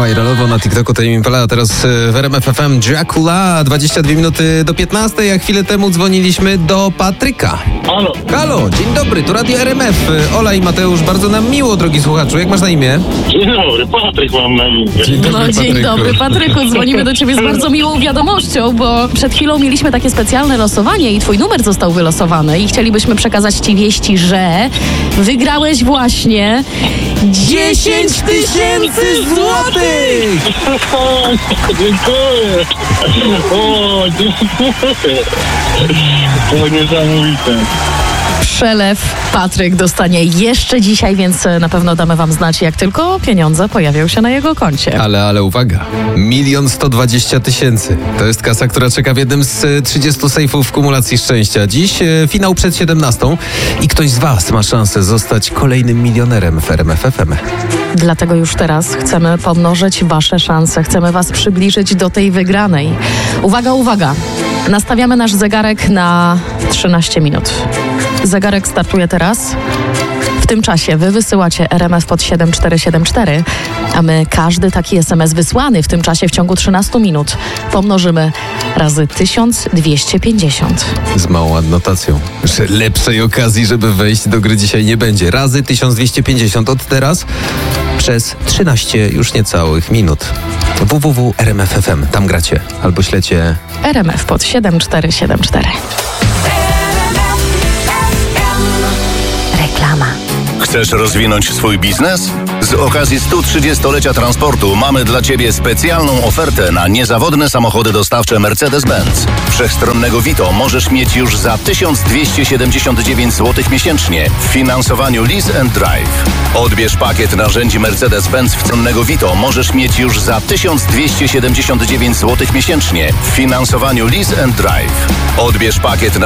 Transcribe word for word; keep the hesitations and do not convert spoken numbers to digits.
viralowo na TikToku Tame Impala, a teraz w R M F F M Dracula, dwadzieścia dwie minuty do piętnastej, a chwilę temu dzwoniliśmy do Patryka. Halo. Halo, dzień dobry, tu Radio R M F. Ola i Mateusz, bardzo nam miło, drogi słuchaczu. Jak masz na imię? Dzień dobry, Patryk mam na imię. Dzień dobry, No dzień Patryku. dobry, Patryku. Dzwonimy do ciebie z bardzo miłą wiadomością, bo przed chwilą mieliśmy takie specjalne losowanie i twój numer został wylosowany i chcielibyśmy przekazać ci wieści, że wygrałeś właśnie dziesięć tysięcy złotych! Dziękuję. O, dziękuję. To niesamowite. Przelew Patryk dostanie jeszcze dzisiaj, więc na pewno damy wam znać, jak tylko pieniądze pojawią się na jego koncie. Ale, ale uwaga, milion sto dwadzieścia tysięcy. To jest kasa, która czeka w jednym z trzydziestu sejfów w kumulacji szczęścia. Dziś e, finał przed siedemnastą i ktoś z was ma szansę zostać kolejnym milionerem w R M F F M. Dlatego już teraz chcemy pomnożyć wasze szanse, chcemy was przybliżyć do tej wygranej. Uwaga, uwaga! Nastawiamy nasz zegarek na trzynaście minut. Zegarek startuje teraz. W tym czasie wy wysyłacie R M F pod siedem cztery siedem cztery, a my każdy taki S M S wysłany w tym czasie w ciągu trzynastu minut pomnożymy razy tysiąc dwieście pięćdziesiąt. Z małą adnotacją, że lepszej okazji, żeby wejść do gry dzisiaj nie będzie. Razy tysiąc dwieście pięćdziesiąt od teraz przez trzynaście już niecałych minut. w w w kropka r m f f m. Tam gracie albo ślecie R M F pod siedem cztery siedem cztery. Reklama. Chcesz rozwinąć swój biznes? Z okazji stu trzydziestolecia transportu mamy dla Ciebie specjalną ofertę na niezawodne samochody dostawcze Mercedes-Benz. Wszechstronnego Vito możesz mieć już za tysiąc dwieście siedemdziesiąt dziewięć złotych miesięcznie w finansowaniu Lease and Drive. Odbierz pakiet narzędzi Mercedes-Benz w stronnego Vito możesz mieć już za tysiąc dwieście siedemdziesiąt dziewięć złotych miesięcznie w finansowaniu Lease and Drive. Odbierz pakiet